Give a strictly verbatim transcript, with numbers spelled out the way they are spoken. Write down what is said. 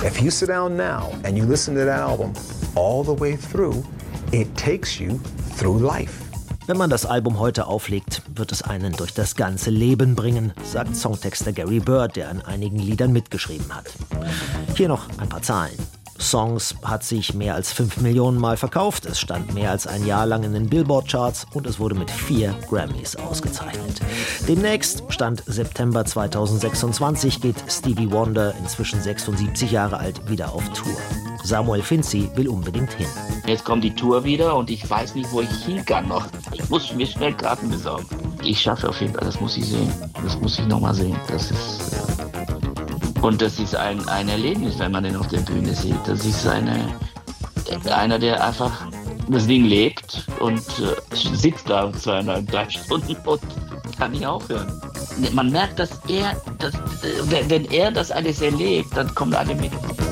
If you sit down now and you listen to that album all the way through, it takes you through life. Wenn man das Album heute auflegt, wird es einen durch das ganze Leben bringen, sagt Songtexter Gary Bird, der an einigen Liedern mitgeschrieben hat. Hier noch ein paar Zahlen. Songs hat sich mehr als fünf Millionen Mal verkauft, es stand mehr als ein Jahr lang in den Billboard-Charts und es wurde mit vier Grammys ausgezeichnet. Demnächst, Stand September zweitausendsechsundzwanzig, geht Stevie Wonder, inzwischen sechsundsiebzig Jahre alt, wieder auf Tour. Samuel Finzi will unbedingt hin. Jetzt kommt die Tour wieder und ich weiß nicht, wo ich hin kann noch. Ich muss mir schnell Karten besorgen. Ich schaffe auf jeden Fall, das muss ich sehen. Das muss ich nochmal sehen. Das ist... Äh Und das ist ein, ein Erlebnis, wenn man den auf der Bühne sieht. Das ist eine, einer, der einfach das Ding lebt und äh, sitzt da zweieinhalb, drei Stunden und kann nicht aufhören. Man merkt, dass er, dass, wenn er das alles erlebt, dann kommen alle mit.